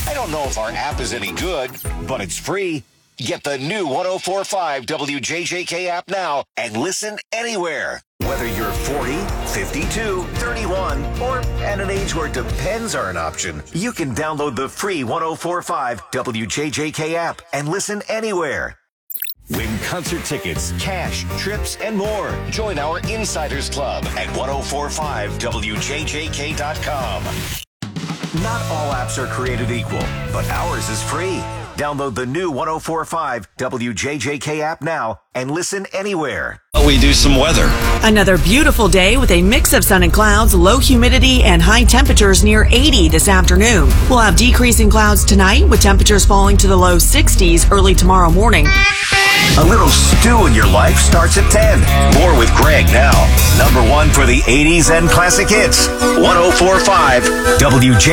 I don't know if our app is any good, but it's free. Get the new 104.5 WJJK app now and listen anywhere. Whether you're 40, 52, 31, or at an age where depends are an option, you can download the free 104.5 WJJK app and listen anywhere. Win concert tickets, cash, trips, and more. Join our Insiders Club at 1045WJJK.com. Not all apps are created equal, but ours is free. Download the new 104.5 WJJK app now and listen anywhere. We do some weather. Another beautiful day with a mix of sun and clouds, low humidity, and high temperatures near 80 this afternoon. We'll have decreasing clouds tonight with temperatures falling to the low 60s early tomorrow morning. A little stew in your life starts at 10. More with Greg now. Number one for the 80s and classic hits. 104.5 WJJK.